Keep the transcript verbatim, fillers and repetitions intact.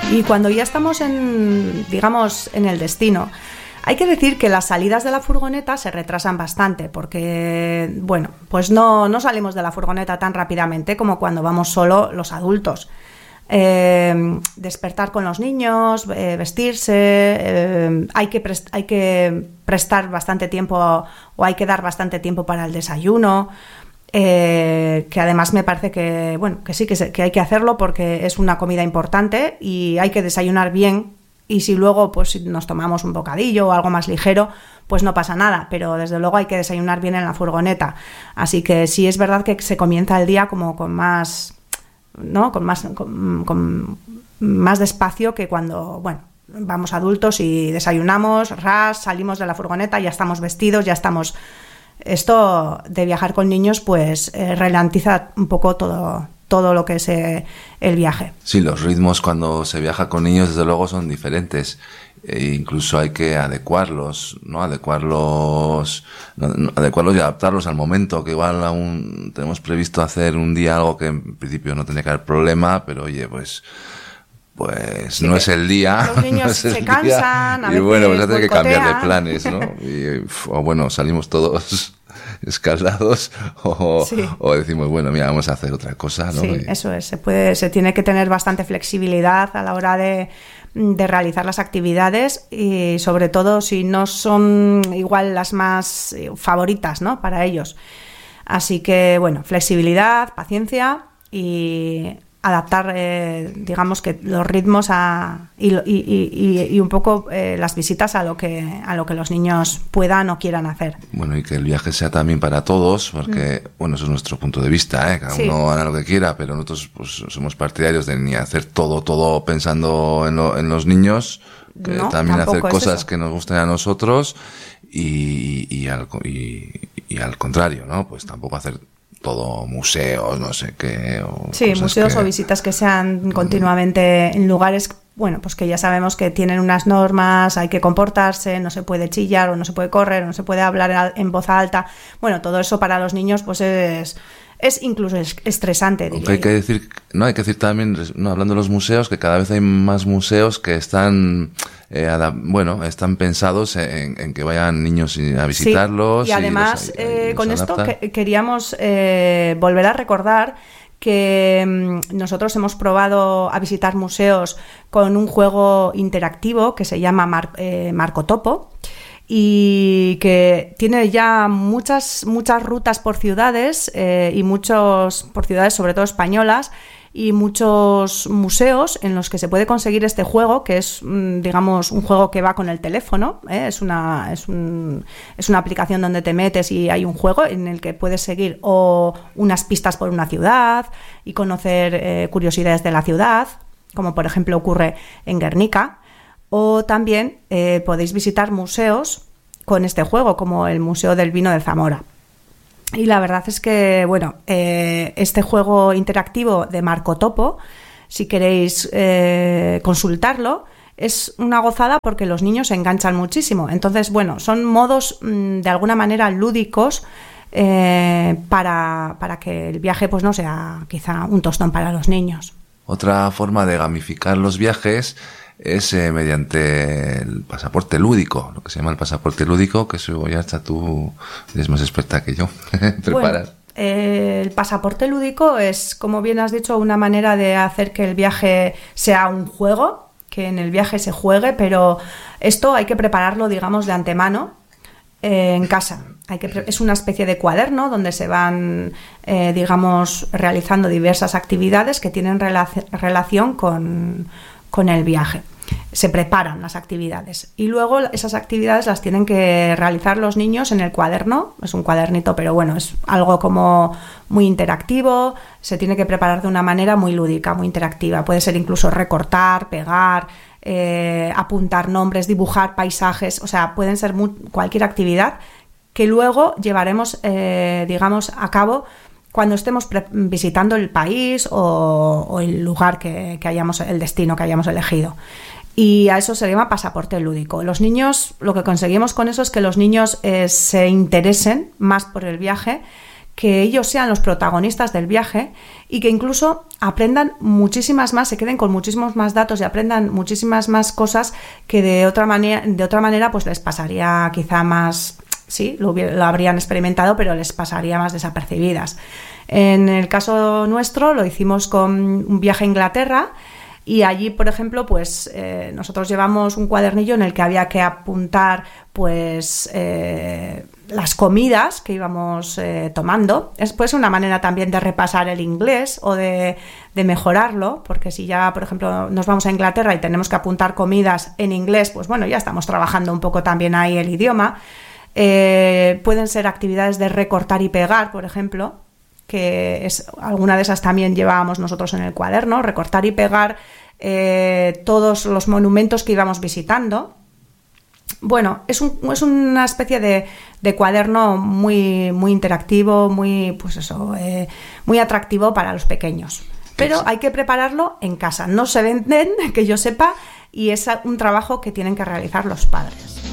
Y cuando ya estamos en, digamos, en el destino, hay que decir que las salidas de la furgoneta se retrasan bastante porque, bueno, pues no, no salimos de la furgoneta tan rápidamente como cuando vamos solo los adultos. Eh, despertar con los niños, eh, vestirse, eh, hay que prest- hay que prestar bastante tiempo o hay que dar bastante tiempo para el desayuno, eh, que además me parece que bueno que sí que, se, que hay que hacerlo porque es una comida importante y hay que desayunar bien, y si luego pues nos tomamos un bocadillo o algo más ligero pues no pasa nada, pero desde luego hay que desayunar bien en la furgoneta. Así que sí es verdad que se comienza el día como con más ¿no? Con más, con, con más despacio que cuando, bueno, vamos adultos y desayunamos, ras, salimos de la furgoneta, ya estamos vestidos, ya estamos... Esto de viajar con niños, pues eh, ralentiza un poco todo, todo lo que es eh, el viaje. Sí, los ritmos cuando se viaja con niños, desde luego, son diferentes. E incluso hay que adecuarlos, ¿no? Adecuarlos, no, adecuarlos y adaptarlos al momento, que igual aún tenemos previsto hacer un día algo que en principio no tenía que haber problema, pero oye, pues, pues sí, no es el día. Los niños no es se cansan, a y veces bueno, pues hay que boicotean. cambiar de planes, ¿no? Y, o bueno, salimos todos escaldados o, sí. o decimos, bueno, mira, vamos a hacer otra cosa, ¿no? Sí, y... eso es, se puede, se tiene que tener bastante flexibilidad a la hora de de realizar las actividades y sobre todo si no son igual las más favoritas, ¿no? Para ellos. Así que, bueno, flexibilidad, paciencia y adaptar, eh, digamos que los ritmos a, y, y, y, y un poco eh, las visitas a lo que a lo que los niños puedan o quieran hacer. Bueno, y que el viaje sea también para todos, porque, mm. bueno, eso es nuestro punto de vista, ¿eh? Cada sí. uno hará lo que quiera, pero nosotros pues somos partidarios de ni hacer todo, todo pensando en, lo, en los niños, que no, también hacer cosas que nos gusten a nosotros y, y, al, y, y al contrario, ¿no? Pues tampoco hacer todo museos, no sé qué. O sí, museos que... o visitas que sean continuamente en lugares, bueno, pues que ya sabemos que tienen unas normas, hay que comportarse, no se puede chillar o no se puede correr, o no se puede hablar en voz alta. Bueno, todo eso para los niños pues es... es incluso estresante, diría hay que decir, no hay que decir también, no, hablando de los museos, que cada vez hay más museos que están eh, bueno, están pensados en, en que vayan niños a visitarlos. Sí, y además y los, y eh, los con adaptan. esto que, queríamos eh, volver a recordar que mmm, nosotros hemos probado a visitar museos con un juego interactivo que se llama Mar, eh, Marco Topo, y que tiene ya muchas muchas rutas por ciudades eh, y muchos por ciudades sobre todo españolas y muchos museos en los que se puede conseguir este juego, que es digamos un juego que va con el teléfono, ¿eh? es una es un es una aplicación donde te metes y hay un juego en el que puedes seguir o unas pistas por una ciudad y conocer eh, curiosidades de la ciudad, como por ejemplo ocurre en Guernica. O también eh, podéis visitar museos con este juego, como el Museo del Vino de Zamora. Y la verdad es que, bueno, eh, este juego interactivo de Marco Topo, si queréis eh, consultarlo, es una gozada porque los niños se enganchan muchísimo. Entonces, bueno, son modos mmm, de alguna manera lúdicos eh, para, para que el viaje pues no sea quizá un tostón para los niños. Otra forma de gamificar los viajes es eh, mediante el pasaporte lúdico, lo que se llama el pasaporte lúdico, que eso ya está, tú eres más experta que yo. Preparas. Bueno, eh, el pasaporte lúdico es, como bien has dicho, una manera de hacer que el viaje sea un juego, que en el viaje se juegue, pero esto hay que prepararlo, digamos, de antemano eh, en casa. Hay que, es una especie de cuaderno donde se van, eh, digamos, realizando diversas actividades que tienen relac- relación con, con el viaje. Se preparan las actividades y luego esas actividades las tienen que realizar los niños en el cuaderno. Es un cuadernito, pero bueno, es algo como muy interactivo. Se tiene que preparar de una manera muy lúdica, muy interactiva. Puede ser incluso recortar, pegar, eh, apuntar nombres, dibujar paisajes. O sea, pueden ser muy, cualquier actividad que luego llevaremos, eh, digamos, a cabo cuando estemos pre- visitando el país o, o el lugar que, que hayamos, el destino que hayamos elegido. Y a eso se llama pasaporte lúdico. Los niños, lo que conseguimos con eso es que los niños eh, se interesen más por el viaje, que ellos sean los protagonistas del viaje y que incluso aprendan muchísimas más, se queden con muchísimos más datos y aprendan muchísimas más cosas que de otra manera, de otra manera pues les pasaría quizá más, sí, lo, hubiera, lo habrían experimentado, pero les pasaría más desapercibidas. En el caso nuestro lo hicimos con un viaje a Inglaterra. Y allí, por ejemplo, pues eh, nosotros llevamos un cuadernillo en el que había que apuntar pues eh, las comidas que íbamos eh, tomando. Es pues una manera también de repasar el inglés o de, de mejorarlo, porque si ya, por ejemplo, nos vamos a Inglaterra y tenemos que apuntar comidas en inglés, pues bueno, ya estamos trabajando un poco también ahí el idioma. Eh, pueden ser actividades de recortar y pegar, por ejemplo, que es alguna de esas también llevábamos nosotros en el cuaderno, recortar y pegar eh, todos los monumentos que íbamos visitando. Bueno, es, un, es una especie de, de cuaderno muy, muy interactivo, muy, pues eso, eh, muy atractivo para los pequeños. Pero hay que prepararlo en casa, no se venden, que yo sepa, y es un trabajo que tienen que realizar los padres.